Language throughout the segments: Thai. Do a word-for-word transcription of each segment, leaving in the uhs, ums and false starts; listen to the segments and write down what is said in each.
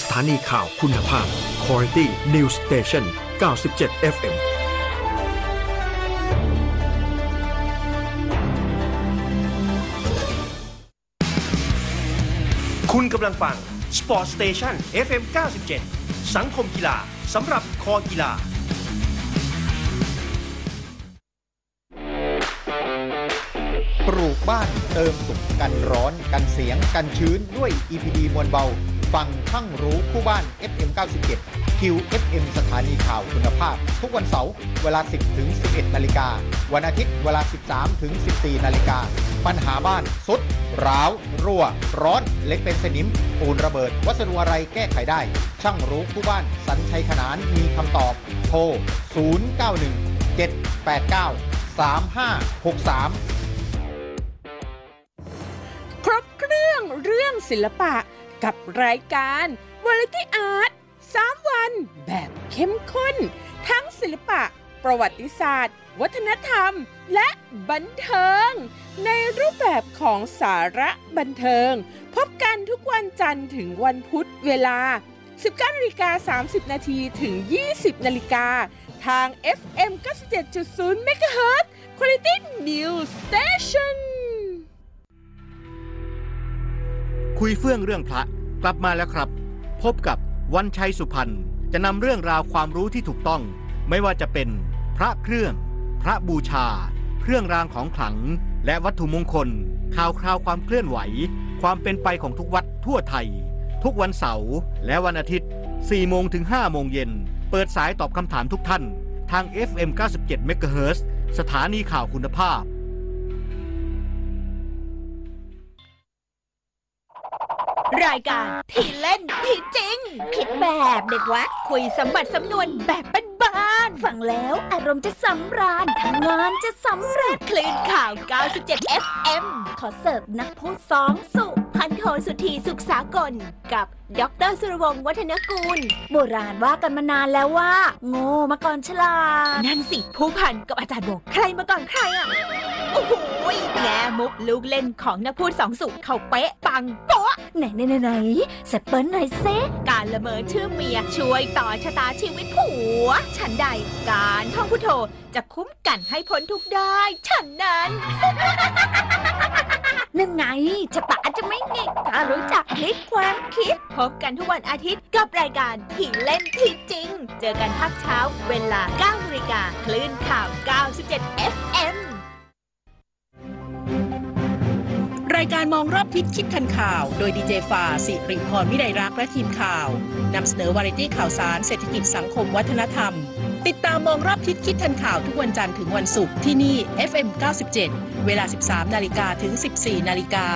ถานีข่าวคุณภาพ Quality News Station เก้าสิบเจ็ด เอฟ เอ็มคุณกำลังฟัง Sport Station เอฟ เอ็ม เก้าสิบเจ็ด สังคมกีฬาสำหรับคอกีฬาปลูกบ้านเติมสุขกันร้อนกันเสียงกันชื้นด้วย อี พี ดี มวลเบาฟังทั้งรู้คู่บ้าน เอฟ เอ็ม เก้าสิบเจ็ด คิว เอฟ เอ็ม สถานีข่าวคุณภาพทุกวันเสาร์เวลา สิบถึงสิบเอ็ด นาฬิกาวันอาทิตย์เวลา สิบสามถึงสิบสี่ นาฬิกาปัญหาบ้านสุดร้าวรั่วร้อนเล็กเป็นสนิมปูนระเบิดวัสดุอะไรแก้ไขได้ช่างรู้คู่บ้านสัญชัยขนานมีคำตอบโทรศูนย์ เก้า หนึ่ง เจ็ด แปด เก้า สาม ห้า หก สามครบเครื่องเรื่องศิลปะกับรายการ Variety Art สาม วันแบบเข้มข้นทั้งศิลปะประวัติศาสตร์วัฒนธรรมและบันเทิงในรูปแบบของสาระบันเทิงพบกันทุกวันจันทร์ถึงวันพุธเวลา สิบเก้านาฬิกาสามสิบ นาทีถึง ยี่สิบ นาฬิกาทาง เอฟ เอ็ม เก้าสิบเจ็ดจุดศูนย์ เมกะเฮิรตซ์ Quality News Station คุยเฟื่องเรื่องพระกลับมาแล้วครับพบกับวันชัยสุพรรณจะนำเรื่องราวความรู้ที่ถูกต้องไม่ว่าจะเป็นพระเครื่องพระบูชาเครื่องรางของขลังและวัตถุมงคลข่าวคราวความเคลื่อนไหวความเป็นไปของทุกวัดทั่วไทยทุกวันเสาร์และวันอาทิตย์ สี่โมงถึงห้าโมงเย็นเปิดสายตอบคำถามทุกท่านทาง เอฟ เอ็ม เก้าสิบเจ็ด เมกะเฮิรตซ์ สถานีข่าวคุณภาพรายการที่เล่นที่จริงคิดแบบเด็กวัดคุยสมบัติสำนวนแบบบ้านๆฟังแล้วอารมณ์จะสำราญทำงานจะสำเร็จคลื่นข่าว เก้าสิบเจ็ด เอฟ เอ็ม ขอเสิร์ฟนักพูดสองสุพันโทสุธีสุขสากลกับดร.สุรวงศ์วัฒนกูลโบราณว่ากันมานานแล้วว่าโง่มาก่อนฉลาดนั่นสิผู้พันกับอาจารย์โบใครมาก่อนใครอ่ะโอ้โหแง่มุกลูกเล่นของนักพูดสองสุเขาเป๊ะปังโป๊ะไหนไหนไหนไหนแซปเปิลหน่อยเซการละเมอชื่อเมียช่วยต่อชะตาชีวิตผัวฉันใดการท่องพุทโธจะคุ้มกันให้พ้นทุกได้ฉันนั้นนั่นไงชะตาจะไม่หงิกถ้ารู้จักพลิกความคิดพบกันทุกวันอาทิตย์กับรายการที่เล่นที่จริงเจอกันภาคเช้าเวลา เก้านาฬิกาคลื่นข่าว เก้าสิบเจ็ด เอฟ เอ็มรายการมองรอบทิศคิดทันข่าวโดยดีเจฟ้าสิริพรวิไลรักษ์และทีมข่าวนำเสนอวาไรตี้ข่าวสารเศรษฐกิจสังคมวัฒนธรรมติดตามมองรอบทิศคิดทันข่าวทุกวันจันทร์ถึงวันศุกร์ที่นี่ เอฟ เอ็ม เก้าสิบเจ็ด เวลา สิบสามนาฬิกาถึง สิบสี่นาฬิกา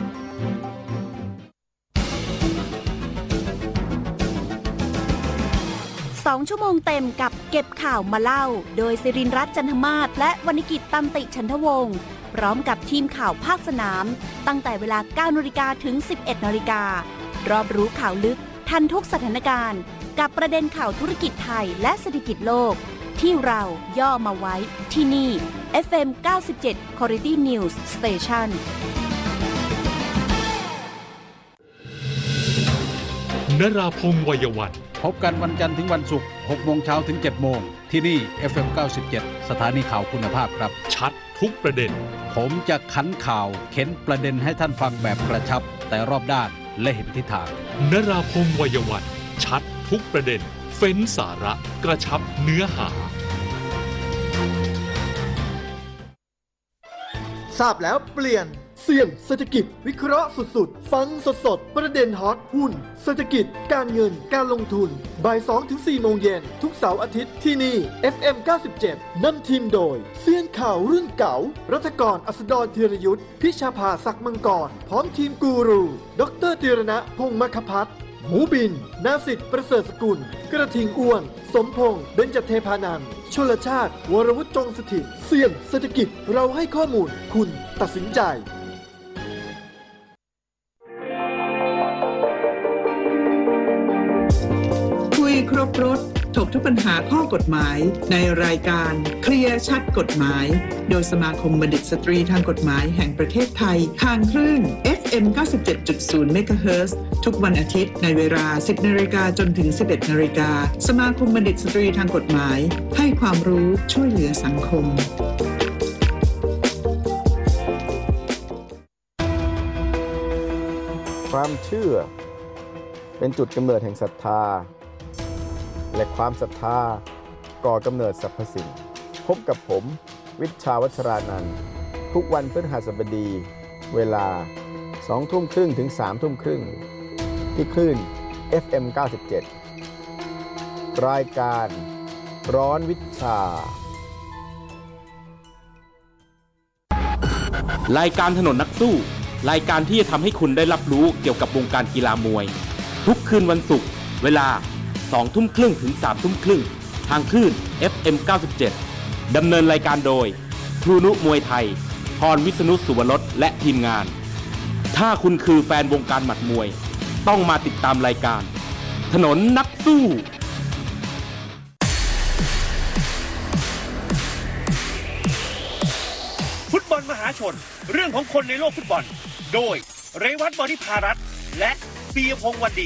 สองชั่วโมงเต็มกับเก็บข่าวมาเล่าโดยศิรินทร์รัตน์จันทมาศและวรรณกิจตันติฉันทวงศ์พร้อมกับทีมข่าวภาคสนามตั้งแต่เวลา เก้านาฬิกาถึง สิบเอ็ดนาฬิการอบรู้ข่าวลึกทันทุกสถานการณ์กับประเด็นข่าวธุรกิจไทยและเศรษฐกิจโลกที่เราย่อมาไว้ที่นี่ เอฟ เอ็ม เก้าสิบเจ็ด Quality News Station นราพงษ์วัยวันพบกันวันจันทร์ถึงวันศุกร์ หกโมงเช้าถึง เจ็ดโมงที่นี่ เอฟ เอ็ม เก้าสิบเจ็ด สถานีข่าวคุณภาพครับชัดทุกประเด็นผมจะขันข่าวเข็นประเด็นให้ท่านฟังแบบกระชับแต่รอบด้านและเห็นทิศทางนราพงษ์วัยวันชัดทุกประเด็นเฟ้นสาระกระชับเนื้อหาทราบแล้วเปลี่ยนเสี่ยงเศรษฐกิจวิเคราะห์สุดๆฟังสดๆประเด็นฮอตหุ้นเศรษฐกิจการเงินการลงทุนบ่าย สองถึงสี่ โมงเย็นทุกเสาร์อาทิตย์ที่นี่ เอฟ เอ็ม เก้าสิบเจ็ด นำทีมโดยเซียนข่าวรุ่นเก่ารัฐกรอัสดรธีรยุทธพิชาภาศักดิ์มังกรพร้อมทีมกูรูดร.ธีรณะพงษ์มคพัฒน์หมูบินนาสิทธิ์ประเสริฐสกุลกระทิงอ้วนสมพงษ์เบญจเทพานันท์ชลชาติวรวุฒิจงสถิตเสี่ยงเศรษฐกิจเราให้ข้อมูลคุณตัดสินใจคุยครบรถถกทุกปัญหาข้อกฎหมายในรายการเคลียร์ชัดกฎหมายโดยสมาคมบัณฑิตสตรีทางกฎหมายแห่งประเทศไทยทางคลื่น เอฟ เอ็ม เก้าสิบเจ็ดจุดศูนย์ เมกะเฮิรตซ์ทุกวันอาทิตย์ในเวลา สิบนาฬิกาจนถึง สิบเอ็ดนาฬิกาสมาคมบัณฑิตสตรีทางกฎหมายให้ความรู้ช่วยเหลือสังคมความเชื่อเป็นจุดกำเนิดแห่งศรัทธาและความศรัทธาก่อกำเนิดสรรพสิ่งพบกับผมวิชชาวัชรานันท์ทุกวันพฤหัสบดีเวลาสองทุ่มครึ่งถึงสามทุ่มครึ่งที่คลื่น เอฟ เอ็ม เก้าสิบเจ็ด รายการร้อนวิชารายการถนนนักสู้รายการที่จะทำให้คุณได้รับรู้เกี่ยวกับวงการกีฬามวยทุกคืนวันศุกร์เวลาสองทุ่มครึ่งถึงสามทุ่มครึ่งทางคลื่น เอฟ เอ็ม เก้าสิบเจ็ด ดำเนินรายการโดยครูนุมวยไทยพรวิษณุสุวรสและทีมงานถ้าคุณคือแฟนวงการหมัดมวยต้องมาติดตามรายการถนนนักสู้ฟุตบอลมหาชนเรื่องของคนในโลกฟุตบอลโดยเรวัตบริภารัตน์และปียพงษ์วันดี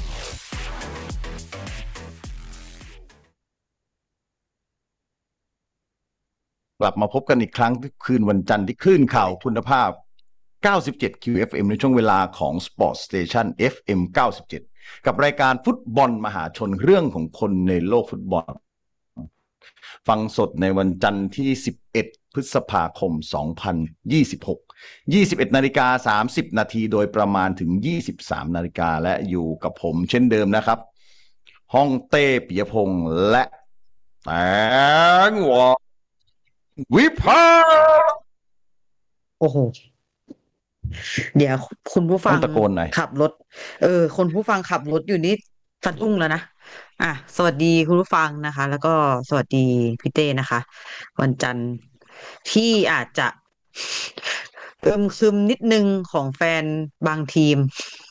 กลับมาพบกันอีกครั้งคืนวันจันทร์ที่คลื่นข่าวคุณภาพ เก้าสิบเจ็ด คิว เอฟ เอ็ม ในช่วงเวลาของ Sport Station เอฟ เอ็ม เก้าสิบเจ็ด กับรายการฟุตบอลมหาชนเรื่องของคนในโลกฟุตบอลฟังสดในวันจันทร์ที่สิบเอ็ดพฤษภาคมสองพันยี่สิบหก ยี่สิบเอ็ดนาฬิกาสามสิบนาทีโดยประมาณถึงยี่สิบสามนาฬิกาและอยู่กับผมเช่นเดิมนะครับห้องเต้ปิยพงษ์และแตงหววิภาโอ้โหเดี๋ยวคุณผู้ฟังตะโกนหน่อยขับรถเออคนผู้ฟังขับรถอยู่นี่สะดุ้งแล้วนะอ่ะสวัสดีคุณผู้ฟังนะคะ แล้วก็สวัสดีพี่เต้นะคะวันจันทร์ที่อาจจะเอิมซึมนิดนึงของแฟนบางทีม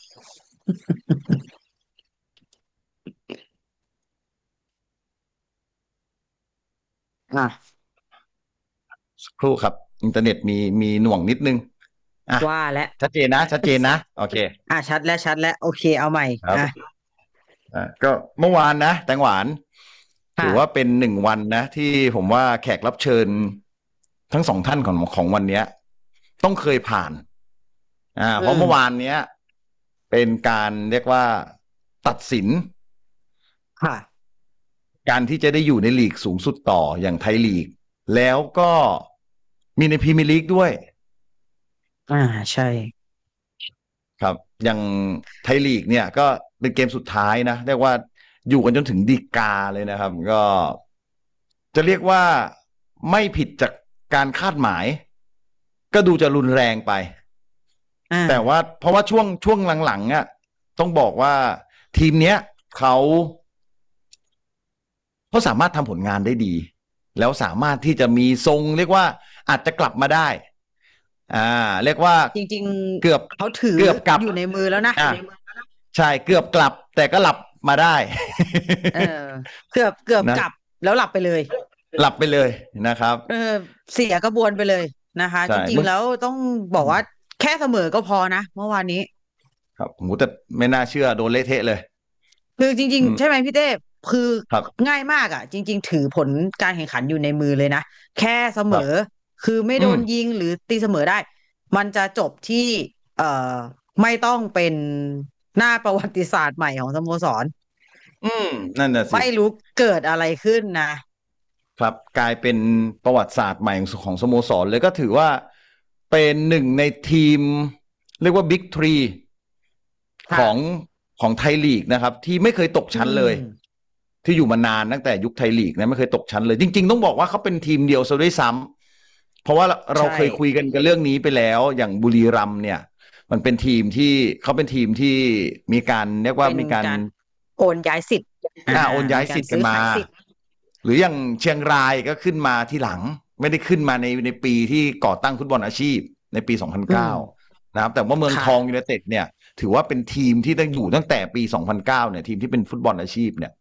อ่ะสักครู่ครับอินเทอร์เน็ตมีมีหน่วงนิดนึงอ่ะว่าแล้วชัดเจนนะชัดเจนนะโอเคอ่ะชัดแล้วชัดแล้วโอเคเอาใหม่อ่ะอ่ะก็เมื่อวานนะแตงหวานถือว่าเป็นหนึ่งวันนะที่ผมว่าแขกรับเชิญทั้งสองท่านของของวันเนี้ยต้องเคยผ่านอ่าเพราะเมื่อวานเนี้ยเป็นการเรียกว่าตัดสินค่ะการที่จะได้อยู่ในลีกสูงสุดต่ออย่างไทยลีกแล้วก็มีในพรีเมียร์ลีกด้วยอ่าใช่ครับอย่างไทยลีกเนี่ยก็เป็นเกมสุดท้ายนะเรียกว่าอยู่กันจนถึงฎีกาเลยนะครับก็จะเรียกว่าไม่ผิดจากการคาดหมายก็ดูจะรุนแรงไปแต่ว่าเพราะว่าช่วงช่วงหลังๆอ่ะต้องบอกว่าทีมเนี้ยเขาเขาสามารถทำผลงานได้ดีแล้วสามารถที่จะมีทรงเรียกว่าอาจจะกลับมาได้อ่าเรียกว่าจริงๆเกือบเขาถือเกือบกลับอยู่ในมือแล้วนะใช่เกือบกลับแต่ก็หลับมาได้เออเกือบเกือบกลับแล้วหลับไปเลยหลับไปเลยนะครับเออเสียกระบวนไปเลยนะคะจริงๆแล้วต้องบอกว่าแค่เสมอก็พอนะเมื่อวานนี้ครับผมแต่ไม่น่าเชื่อโดนเละเทะเลยคือจริงๆใช่ไหมพี่เต้คือง่ายมากอ่ะจริงๆถือผลการแข่งขันอยู่ในมือเลยนะแค่เสมอคือไม่โดนยิงหรือตีเสมอได้มันจะจบที่เอ่อไม่ต้องเป็นหน้าประวัติศาสตร์ใหม่ของสโมสรอืมนั่นน่ะสิไม่รู้เกิดอะไรขึ้นนะครับกลายเป็นประวัติศาสตร์ใหม่ของสโมสรเลยก็ถือว่าเป็นหนึ่งในทีมเรียกว่าบิ๊กทรีของของไทยลีกนะครับที่ไม่เคยตกชั้นเลยที่อยู่มานานตั้งแต่ยุคไทยลีกนะไม่เคยตกชั้นเลยจริงๆต้องบอกว่าเขาเป็นทีมเดียวซะด้วยซ้ำเพราะว่าเราเคยคุยกันกันเรื่องนี้ไปแล้วอย่างบุรีรัมย์เนี่ยมันเป็นทีมที่เขาเป็นทีมที่มีการเรียกว่ามีการโอนย้ายสิทธิ์อ่าโอนย้ายสิทธิ์กันมาหรืออย่างเชียงรายก็ขึ้นมาที่หลังไม่ได้ขึ้นมาในในปีที่ก่อตั้งฟุตบอลอาชีพในปีสองพันเก้านะครับแต่ว่าเมืองทองยูไนเต็ดเนี่ยถือว่าเป็นทีมที่ตั้งอยู่ตั้งแต่ปีสองพันเก้าเนี่ยทีมที่เป็นฟุตบอลอาชีพเนี่ย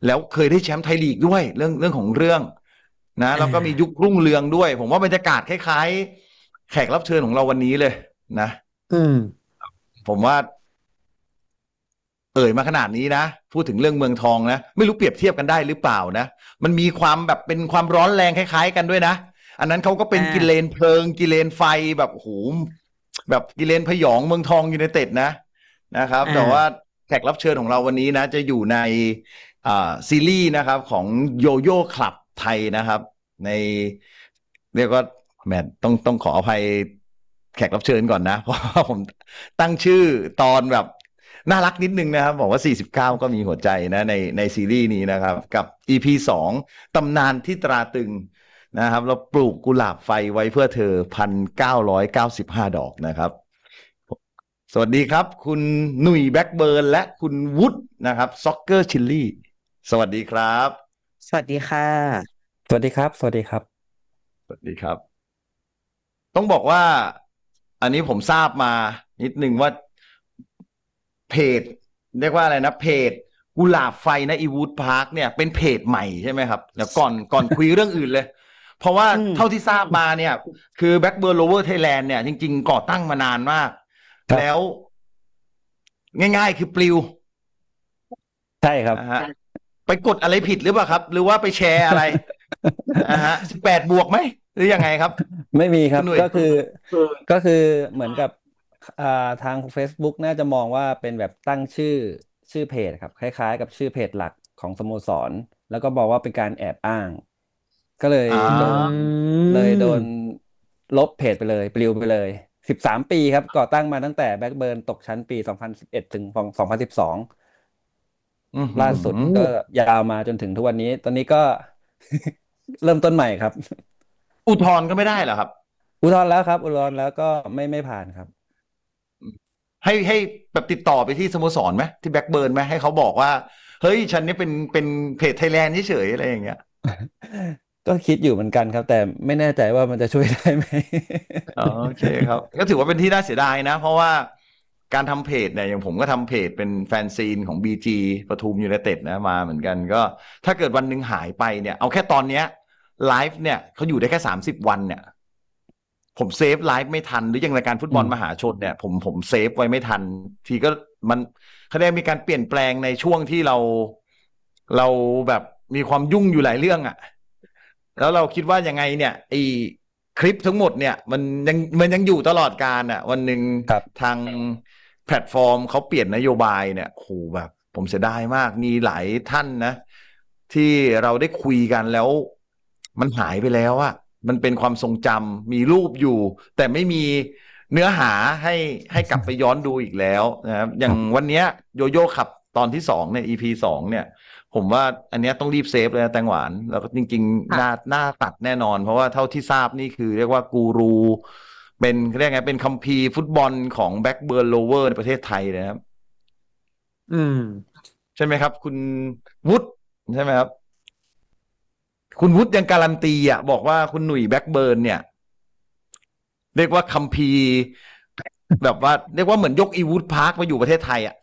แล้วเคยได้แชมป์ไทยลีกด้วยเรื่องเรื่องของเรื่องนะแล้วก็มียุครุ่งเรืองด้วยผมว่าบรรยากาศคล้ายๆแขกรับเชิญของเราวันนี้เลยนะอืมผมว่าเอ่ยมาขนาดนี้นะพูดถึงเรื่องเมืองทองนะไม่รู้เปรียบเทียบกันได้หรือเปล่านะมันมีความแบบเป็นความร้อนแรงคล้ายๆกันด้วยนะอันนั้นเขาก็เป็นกิเลนเพลิงกิเลนไฟแบบโอ้โหแบบกิเลนพยองเมืองทองยูไนเต็ดนะนะครับแต่ว่าแขกรับเชิญของเราวันนี้นะจะอยู่ในอ่าซีรีส์นะครับของโยโย่คลับไทยนะครับในเรียกว่าแหมต้องต้องขออภัยแขกรับเชิญก่อนนะเพราะว่าผมตั้งชื่อตอนแบบน่ารักนิดนึงนะครับบอกว่าสี่สิบเก้าก็มีหัวใจนะในในซีรีส์นี้นะครับกับ อี พี สองตำนานที่ตราตึงนะครับเราปลูกกุหลาบไฟไว้เพื่อเธอ หนึ่งพันเก้าร้อยเก้าสิบห้า ดอกนะครับสวัสดีครับคุณหนุ่ยแบ็คเบิร์นและคุณวุฒินะครับซ็อกเกอร์ชิลลี่สวัสดีครับสวัสดีค่ะสวัสดีครับสวัสดีครับสวัสดีครับต้องบอกว่าอันนี้ผมทราบมานิดนึงว่าเพจเรียกว่าอะไรนะเพจกุหลาบไฟนะอีวูดพาร์คเนี่ยเป็นเพจใหม่ใช่ไหมครับเดี๋ยวก่อนก่อนคุยเรื่องอื่นเลยเพราะว่าเท่าที่ทราบมาเนี่ยคือ Blackburn Rover Thailand เนี่ยจริงๆก่อตั้งมานานมากแล้วง่ายๆคือปลิวใช่ครับไปกดอะไรผิดหรือเปล่าครับหรือว่าไปแชร์อะไรอ่าฮะสิบแปดบวกไหมหรือยังไงครับไม่มีครับก็คือก็คือเหมือนกับอ่าทาง Facebook น่าจะมองว่าเป็นแบบตั้งชื่อชื่อเพจครับคล้ายๆกับชื่อเพจหลักของสโมสรแล้วก็บอกว่าเป็นการแอบอ้างก็เลยโดนเลยโดนลบเพจไปเลยปลิวไปเลยสิบสามปีครับก่อตั้งมาตั้งแต่แบ็คเบิร์นตกชั้นปีสองพันสิบเอ็ดถึงสองพันสิบสองล่าสุดก็ยาวมาจนถึงทุกวันนี้ตอนนี้ก็ เริ่มต้นใหม่ครับอุทธรณ์ก็ไม่ได้เหรอครับอุทธรณ์แล้วครับอุทธรณ์แล้วก็ไม่ไม่ผ่านครับให้ให้แบบติดต่อไปที่สโมสรไหมที่แบ็คเบิร์นไหมให้เขาบอกว่าเฮ้ยฉันนี่เป็นเป็นเพจไทยแลนด์เฉยๆอะไรอย่างเงี้ยก็คิดอยู่เหมือนกันครับแต่ไม่แน่ใจว่ามันจะช่วยได้ไหมโอเคครับก็ถือว่าเป็นที่น่าเสียดายนะเพราะว่าการทำเพจเนี่ยอย่างผมก็ทำเพจเป็นแฟนซีนของ บี จี ปทุมยูไนเต็ดนะมาเหมือนกันก็ถ้าเกิดวันหนึ่งหายไปเนี่ยเอาแค่ตอนเนี้ยไลฟ์เนี่ยเขาอยู่ได้แค่สามสิบวันเนี่ยผมเซฟไลฟ์ไม่ทันหรืออย่างรายการฟุตบอลมหาชนเนี่ยผมผมเซฟไว้ไม่ทันทีก็มันเขาได้มีการเปลี่ยนแปลงในช่วงที่เราเราแบบมีความยุ่งอยู่หลายเรื่องอ่ะแล้วเราคิดว่ายังไงเนี่ยไอคลิปทั้งหมดเนี่ยมันยังมันยังอยู่ตลอดกาลอ่ะวันหนึ่งทางแพลตฟอร์มเขาเปลี่ยนนโยบายเนี่ยโหแบบผมเสียดายมากมีหลายท่านนะที่เราได้คุยกันแล้วมันหายไปแล้วอะมันเป็นความทรงจำมีรูปอยู่แต่ไม่มีเนื้อหาให้ให้กลับไปย้อนดูอีกแล้วนะครับอย่างวันนี้โยโย่ขับตอนที่สองเนี่ย อี พี สองเนี่ยผมว่าอันนี้ต้องรีบเซฟเลยนะแตงหวานแล้วก็จริงๆน่าน่าตัดแน่นอนเพราะว่าเท่าที่ทราบนี่คือเรียกว่ากูรูเป็นเรียกไงเป็นคัมภีร์ฟุตบอลของแบ็คเบิร์นโรเวอร์ในประเทศไทยนะครับอืมใช่ไหมครับคุณวุฒิใช่ไหมครับคุณวุฒิยังการันตีอ่ะบอกว่าคุณหนุ่ยแบ็คเบิร์นเนี่ยเรียกว่าคัมภีร์แบบว่าเรียกว่าเหมือนยกอีวูดพาร์คมาอยู่ประเทศไทยอ่ะ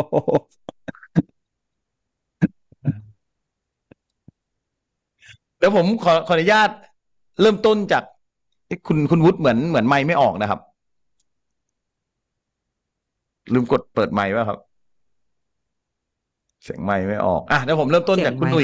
เดี๋ยวผมขอขออนุญาตเริ่มต้นจากคุณคุณวุฒิเหมือนเหมือนไมค์ไม่ออกนะครับลืมกดเปิดไมค์ป่ะครับเสียงไมค์ไม่ออกอ่ะเดี๋ยวผมเริ่มต้นจากคุณหนุ่ย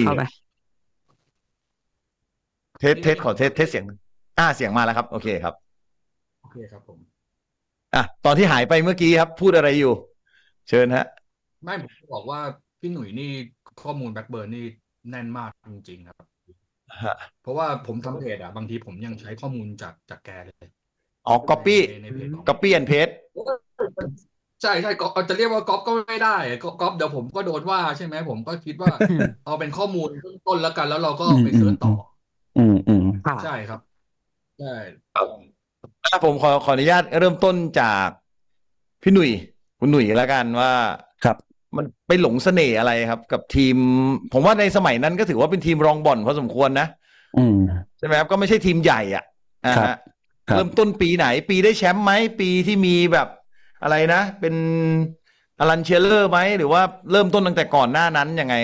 เทสเทสขอเทสเทสเสียงอ่าเสียงมาแล้วครับโอเคครับโอเคครับผมอ่ะตอนที่หายไปเมื่อกี้ครับพูดอะไรอยู่เชิญฮะไม่ผมบอกว่าพี่หนุ่ยนี่ข้อมูลแบ็คเบิร์นนี่แน่นมากจริงๆครับเพราะว่าผมทำเพจอ่ะบางทีผมยังใช้ข้อมูลจากจากแกเลยอ๋อ copy copy and paste ใช่ใช่ก็จะเรียกว่าก๊อปก็ไม่ได้ก๊อปเดี๋ยวผมก็โดนว่าใช่ไหมผมก็คิดว่าเอาเป็นข้อมูลต้นแล้วกันแล้วเราก็ไปเสิร์ชต่ออืมอืมใช่ครับใช่ผมขอขออนุญาตเริ่มต้นจากพี่หนุ่ยคุณหนุ่ยแล้วกันว่าครับมันไปหลงเสน่ห์อะไรครับกับทีมผมว่าในสมัยนั้นก็ถือว่าเป็นทีมรองบ่อนพอสมควรนะอืมใช่ไหมครับก็ไม่ใช่ทีมใหญ่อ่ะอ่าฮะเริ่มต้นปีไหนปีได้แชมป์ไหมปีที่มีแบบอะไรนะเป็นอลันเชียร์เลอร์ไหมหรือว่าเริ่มต้นตั้งแต่ก่อนหน้านั้นยังไงครับ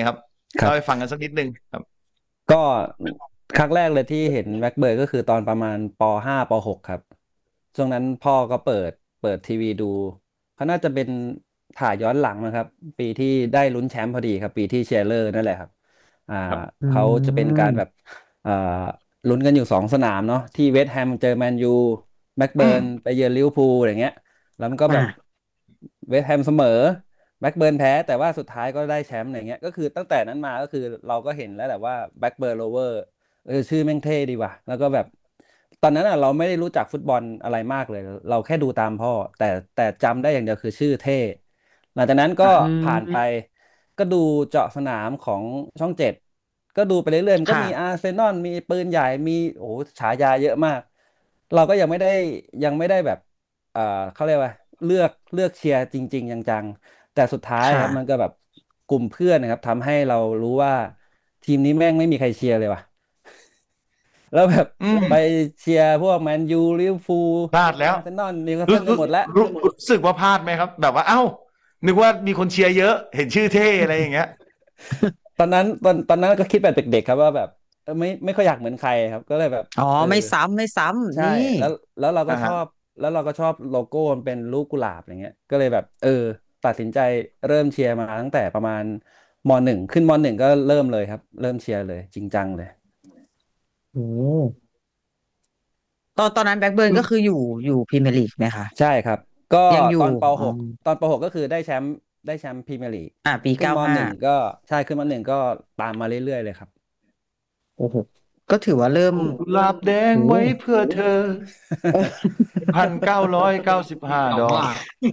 เล่าให้ฟังกันสักนิดนึงครับก็ครั้งแรกเลยที่เห็นแบ็คเบิร์ดก็คือตอนประมาณปห้าปหกครับช่วงนั้นพ่อก็เปิดเปิดทีวีดูเขาน่าจะเป็นถ่ายย้อนหลังนะครับปีที่ได้ลุ้นแชมป์พอดีครับปีที่เชียร์เลอร์นั่นแหละครับอ่าเขาจะเป็นการแบบอ่าลุ้นกันอยู่สองสนามเนาะที่เวสต์แฮมเจอแมนยูแบ็คเบิร์นไปเยือนลิเวอร์พูลอย่างเงี้ยแล้วมันก็แบบเวสต์แฮมเสมอแบ็คเบิร์นแพ้แต่ว่าสุดท้ายก็ได้แชมป์อย่างเงี้ยก็คือตั้งแต่นั้นมาก็คือเราก็เห็นแล้วแหละว่าแบ็คเบิร์นโรเวอร์เออชื่อแม่งเท่ดีว่ะแล้วก็แบบตอนนั้นอ่ะเราไม่ได้รู้จักฟุตบอลอะไรมากเลยเราแค่ดูตามพ่อแต่แต่จำได้อย่างเดียวคือชื่อเท่หลังจากนั้นก็ผ่านไปก็ดูเจาะสนามของช่องเจ็ดก็ดูไปเรื่อยๆมันก็มีอาร์เซนอลมีปืนใหญ่มีโอ้ฉายาเยอะมากเราก็ยังไม่ได้ยังไม่ได้แบบเอ่อเขาเรียกว่าเลือกเลือกเชียร์จริงๆจังๆแต่สุดท้ายครับมันก็แบบกลุ่มเพื่อนนะครับทำให้เรารู้ว่าทีมนี้แม่งไม่มีใครเชียร์เลยว่ะแล้วแบบไปเชียร์พวกแมนยูลิเวอร์พูลพลาดแล้วอาร์เซนอลนิวคาสเซิลกันหมดแล้วรู้สึกว่าพลาดไหมครับแบบว่าเอ้านึกว่ามีคนเชียร์เยอะเห็นชื่อเท่อะไรอย่างเงี้ยตอนนั้นตอนตอนนั้นก็คิดแบบเด็กๆครับว่าแบบไม่ไม่ค่อยอยากเหมือนใครครับก็เลยแบบอ๋อไม่ซ้ำไม่ซ้ำใช่นี่แล้วแล้วเราก็ชอบแล้วเราก็ชอบโลโก้มันเป็นรูปกุหลาบอย่างเงี้ยก็เลยแบบเออตัดสินใจเริ่มเชียร์มาตั้งแต่ประมาณมหนึ่งขึ้นมหนึ่งก็เริ่มเลยครับเริ่มเชียร์เลยจริงจังเลยโอ้ตอนตอนนั้นแบ็คเบิร์นก็คืออยู่อยู่พรีเมียร์ลีกไหมคะใช่ครับก็ยังอยู่ตอนปหกตอนปหกก็คือได้แชมป์ได้แชมป์พรีเมียร์ลีกอ่าปีขึ้นเก้าม ห้าหนึ่งก็ใช่ขึ้นมหนึ่งก็ตามมาเรื่อยๆเลยครับโอ้โหก็ถือว่าเริ่มกุหลาบแดงไว้เพื่อเธอพันเก้าร้อยเก้าสิบห้าดอก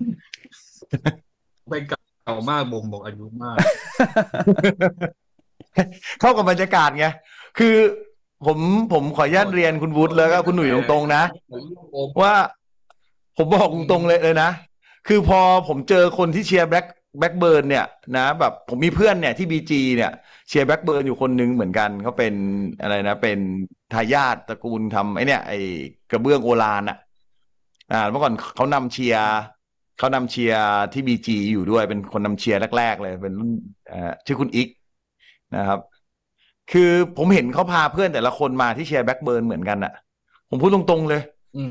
ไปเก่ามากบ่งบอกอายุมากเข้ากับบรรยากาศไงคือผมผมขออนุญาตเรียนคุณวุฒิแล้วก็คุณหนุ่ยตรงๆนะว่าผมบอกตรงๆเลยเลยนะคือพอผมเจอคนที่เชียร์แบ็คแบ็คเบิร์นเนี่ยนะแบบผมมีเพื่อนเนี่ยที่บีจีเนี่ยเชียร์แบ็คเบิร์นอยู่คนนึงเหมือนกันเขาเป็นอะไรนะเป็นทายาทตระกูลทำไอ้เนี่ยไอ้กระเบื้องโอฬารอ่ะอ่าเมื่อก่อนเขานำเชียร์เขานำเชียร์ที่บีจีอยู่ด้วยเป็นคนนำเชียร์แรกๆเลยเป็นรุ่นอ่าชื่อคุณอิกนะครับคือผมเห็นเขาพาเพื่อนแต่ละคนมาที่เชียร์แบ็คเบิร์นเหมือนกันอ่ะผมพูดตรงๆเลย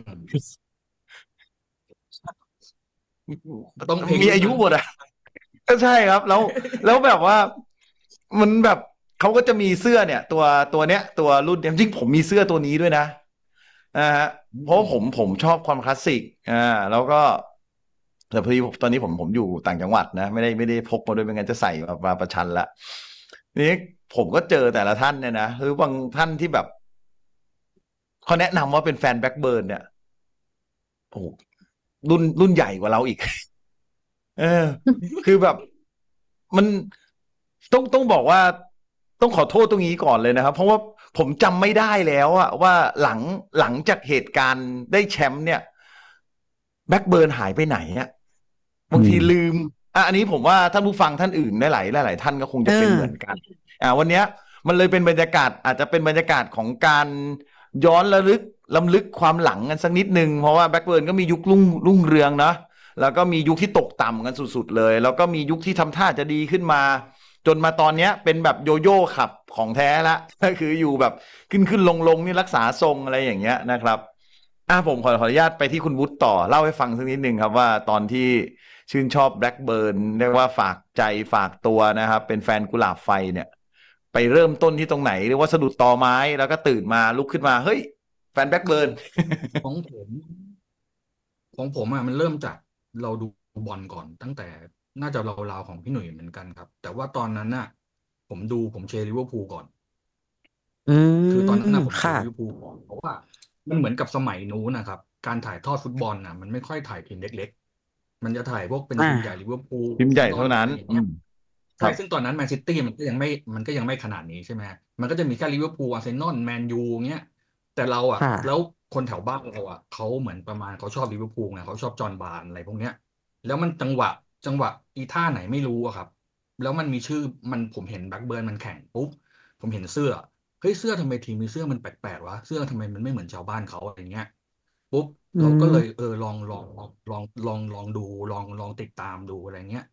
ต้องมีอายุหมดอ่ะก็ใช่ครับแล้วแล้วแบบว่ามันแบบเขาก็จะมีเสื้อเนี่ยตัวตัวเนี้ยตัวรุ่นเนี้ยจริงผมมีเสื้อตัวนี้ด้วยนะอ่าฮะเพราะผมผมชอบความคลาสสิกอ่าแล้วก็แต่พอดีตอนนี้ผมผมอยู่ต่างจังหวัดนะไม่ได้ไม่ได้พกมาด้วยไม่งั้นจะใส่มาประชันละนี่ผมก็เจอแต่ละท่านเนี่ยนะคือบางท่านที่แบบเขาแนะนำว่าเป็นแฟนแบ็คเบิร์นเนี่ยโอ้รุ่นรุ่นใหญ่กว่าเราอีกเออคือแบบมันต้องต้องบอกว่าต้องขอโทษตรงนี้ก่อนเลยนะครับเพราะว่าผมจำไม่ได้แล้วอะว่าหลังหลังจากเหตุการณ์ได้แชมป์เนี่ยแบ็คเบิร์นหายไปไหนอะบางทีลืมอ่ะอันนี้ผมว่าท่านผู้ฟังท่านอื่นได้หลายหลายท่านก็คงจะเป็นเหมือนกันอ่าวันเนี้ยมันเลยเป็นบรรยากาศอาจจะเป็นบรรยากาศของการย้อนระลึกล้ำลึกความหลังกันสักนิดนึงเพราะว่าแบ็คเบิร์นก็มียุครุ่งรุ่งเรืองนะแล้วก็มียุคที่ตกต่ำกันสุดๆเลยแล้วก็มียุคที่ทำท่าจะดีขึ้นมาจนมาตอนนี้เป็นแบบโยโย่ขับของแท้ละก็คืออยู่แบบขึ้นขึ้นลงลงนี่รักษาทรงอะไรอย่างเงี้ยนะครับอ่ะผมขอขออนุญาตไปที่คุณวุฒิต่อเล่าให้ฟังสักนิดนึงครับว่าตอนที่ชื่นชอบแบล็คเบิร์นเรียกว่าฝากใจฝากตัวนะครับเป็นแฟนกุหลาบไฟเนี่ยไปเริ่มต้นที่ตรงไหนหรือว่าสะดุดตอไม้แล้วก็ตื่นมาลุกขึ้นมาเฮ้ยแฟนแบล็คเบิร์นของผมของผมอ่ะมันเริ่มจากเราดูบอลก่อนตั้งแต่น่าจะราวๆของพี่หนุ่ยเหมือนกันครับแต่ว่าตอนนั้นน่ะผมดูผมเชียร์ลิเวอร์พูลก่อนคือตอนนั้นน่ะผมเชียร์ลิเวอร์พูลก่อนเพราะว่ามันเหมือนกับสมัยนู้นนะครับการถ่ายทอดฟุตบอลน่ะมันไม่ค่อยถ่ายทีมเล็กๆมันจะถ่ายพวกเป็นทีมใหญ่ลิเวอร์พูลทีมใหญ่เท่านั้นใช่ซึ่งตอนนั้นแมนซิตี้มันก็ยังไม่มันก็ยังไม่ขนาดนี้ใช่ไหมมันก็จะมีแค่ลิเวอร์พูลอาร์เซนอลแมนยูเงี้ยแต่เราอ่ะแล้วคนแถวบ้านเราอ่ะเขาเหมือนประมาณเขาชอบลิเวอร์พูลไงเขาชอบจอห์นบาร์นอะไรพวกเนี้ยแล้วมันจังหวะจังหวะอีท่าไหนไม่รู้อะครับแล้วมันมีชื่อมันผมเห็นแบล็คเบิร์นมันแข่งปุ๊บผมเห็นเสื้อเฮ้ยเสื้อทำไมทีมมีเสื้อมันแปลกๆวะเสื้อทำไมมันไม่เหมือนชาวบ้านเขาอะไรเงี้ยปุ๊บเราก็เลยเออลองลองลองลองลองลองดูลองลองติดตามดูอะไรเงี้ย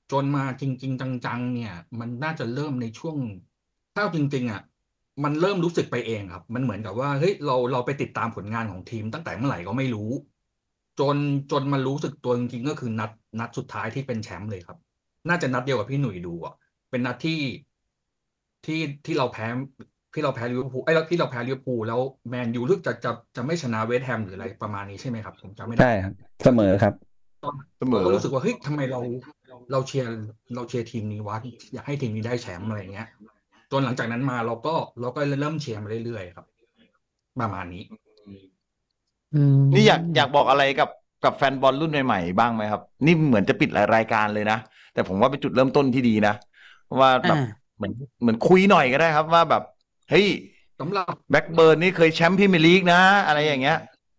จนมาจริง ๆ จังๆเนี่ย มันน่าจะเริ่มในช่วงถ้าจริง ๆ อ่ะ มันเริ่มรู้สึกไปเองครับ มันเหมือนกับว่าเฮ้ยเราเราไปติดตามผลงานของทีมตั้งแต่เมื่อไหร่ก็ไม่รู้ จนจนมันรู้สึกตัวจริงๆก็คือนัดนัดสุดท้ายที่เป็นแชมป์เลยครับ น่าจะนัดเดียวกับพี่หนุ่ยดูอ่ะเป็นนัดที่ที่ที่เราแพ้ที่เราแพ้ลิเวอร์พูลไอ้แล้วที่เราแพ้ลิเวอร์พูลแล้วแมนยูรู้จะจะจะไม่ชนะเวสต์แฮมหรืออะไรประมาณนี้ใช่ไหมครับผมจำไม่ได้ใช่ครับเสมอครับเสมอก็รู้สึกว่าเฮ้ยทำไมเราเราเชียร์เราเชียร์ทีมนี้วะอยากให้ทีมนี้ได้แชมป์อะไรเงี้ยจนหลังจากนั้นมาเราก็เราก็เริ่มเชียร์มาเรื่อยๆครับประมาณนี้นี่อยากอยากบอกอะไรกับกับแฟนบอลรุ่นใหม่ๆบ้างไหมครับนี่เหมือนจะปิดรายการเลยนะแต่ผมว่าเป็นจุดเริ่มต้นที่ดีนะว่าแบบเหมือนเหมือนคุยหน่อยก็ได้ครับว่าแบบเฮ้ยสำหรับแบ็กเบิร์นนี่เคยแชมป์พรีเมียร์ลีกนะอะไรอย่างเงี้ย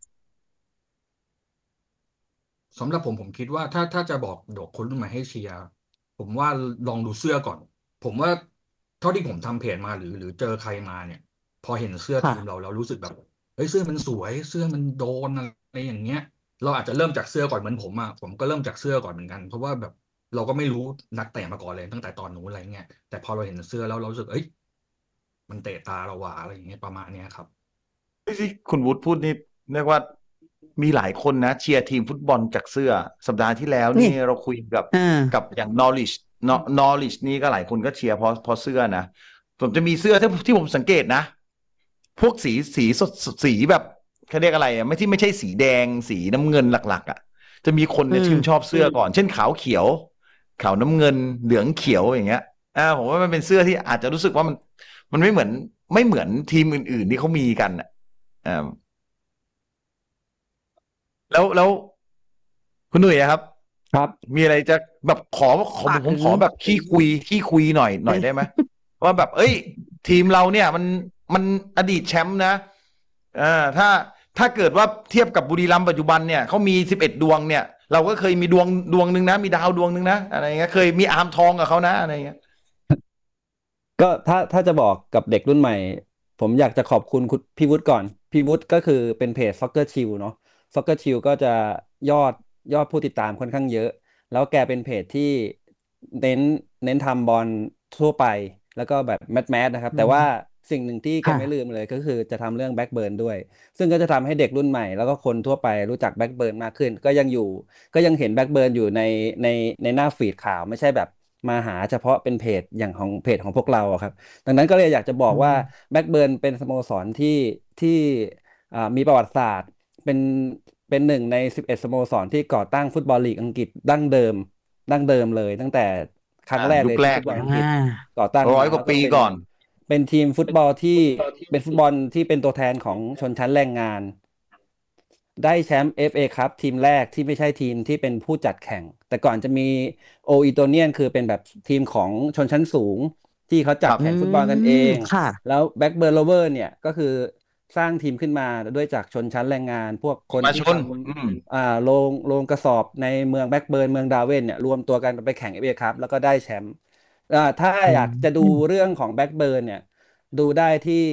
สำหรับผมผมคิดว่าถ้าถ้าจะบอกดอกคนรุ่นใหม่ให้เชียร์ผมว่าลองดูเสื้อก่อน ผมว่าเท่าที่ผมทำเพจมาหรือหรือเจอใครมาเนี่ย พอเห็นเสื้อทีมเราเรารู้สึกแบบเฮ้ยเสื้อมันสวยเสื้อมันโดนอะไรอย่างเงี้ย เราอาจจะเริ่มจากเสื้อก่อนเหมือนผมอ่ะผมก็เริ่มจากเสื้อก่อนเหมือนกันเพราะว่าแบบเราก็ไม่รู้นักเตะมาก่อนเลยตั้งแต่ตอนนู้นอะไรเงี้ยแต่พอเราเห็นเสื้อแล้วเรารู้สึกเอ้ยมันเตะตาเราว่ะอะไรอย่างเงี้ยประมาณเนี้ยครับที่คุณวุฒิพูดนี่เรียกว่ามีหลายคนนะเชียร์ทีมฟุตบอลจากเสื้อสัปดาห์ที่แล้วนี่เราคุยกับกับอย่าง knowledge knowledge นี่ก็หลายคนก็เชียร์เพราะเพราะเสื้อนะผมจะมีเสื้อที่ที่ผมสังเกตนะพวกสีสีสดสีแบบเขาเรียกอะไรอ่ะไม่ที่ไม่ใช่สีแดงสีน้ำเงินหลักๆอ่ะจะมีคนเนี่ยชื่นชอบเสื้อก่อนเช่นขาวเขียวขาวน้ำเงินเหลืองเขียวอย่างเงี้ยอ่าผมว่ามันเป็นเสื้อที่อาจจะรู้สึกว่ามันมันไม่เหมือนไม่เหมือนทีมอื่นๆที่เขามีกันอ่ะอ่าแล้วแล้วคุณหนุ่ยครับครับมีอะไรจะแบบขอขอผมขอแบบขี้คุยขี้คุยหน่อยหน่อยได้ไหม ว่าแบบเอ้ยทีมเราเนี่ยมันมันอดีตแชมป์นะอ่าถ้าถ้าเกิดว่าเทียบกับบุรีรัมย์ปัจจุบันเนี่ยเขามีสิบเอ็ดดวงเนี่ยเราก็เคยมีดวงดวงนึงนะมีดาวดวงนึงนะอะไรเงี้ยเคยมีอาร์มทองกับเขานะอะไรเงี้ยก็ถ้าถ้าจะบอกกับเด็กรุ่นใหม่ ผมอยากจะขอบคุณคุณพี่วุฒิก่อนพี่วุฒิก็คือเป็นเพจ Soccer Chill เนาะ Soccer Chill ก็จะยอดยอดผู้ติดตามค่อนข้างเยอะ แล้วแกเป็นเพจที่เน้นเน้นทำบอลทั่วไป แล้วก็แบบแมสแมสนะครับ แต่ว่าสิ่งหนึ่งที่แกไม่ลืมเลยก็คือจะทำเรื่องแบ็กเบิร์นด้วย ซึ่งก็จะทำให้เด็กรุ่นใหม่ แล้วก็คนทั่วไปรู้จักแบ็กเบิร์นมากขึ้น ก็ยังอยู่ก็ยังเห็นแบ็กเบิร์นอยู่ในในในหน้าฟีดข่าวไม่ใช่แบบมาหาเฉพาะเป็นเพจอย่างของเพจของพวกเราอะครับ ดังนั้นก็เลยอยากจะบอกว่าแบ็กเบิร์นเป็นสโมสรที่ที่อ่ามีประวัติศาสตร์เป็นเป็นหนึ่งในสิบเอ็ดสโมสรที่ก่อตั้งฟุตบอลลีกอังกฤษดั้งเดิมดั้งเดิมเลยตั้งแต่ครั้งแรกเลยที่ฟุตบอลอังกฤษก่อตั้งร้อยกว่าปีก่อนเป็นทีมฟุตบอลที่เป็นฟุตบอลที่เป็นตัวแทนของชนชั้นแรงงาน ได้แชมป์ เอฟ เอ ครับทีมแรกที่ไม่ใช่ทีมที่เป็นผู้จัดแข่ง แต่ก่อนจะมีโออีโตเนียนคือเป็นแบบทีมของชนชั้นสูงที่เขาจัดแข่งฟุตบอลกันเองแล้วแบ็กเบิร์นโรเวอร์เนี่ยก็คือสร้างทีมขึ้นมาด้วยจากชนชั้นแรงงาน พวกคนที่ทำอ่าโรงโรงกระสอบในเมืองแบ็กเบิร์นเมืองดาร์เวนเนี่ยรวมตัวกันไปแข่ง เอฟ เอ ครับแล้วก็ได้แชมป์อ่าถ้าอยากจะดูเรื่องของแบ็กเบิร์นเนี่ยดูได้ที่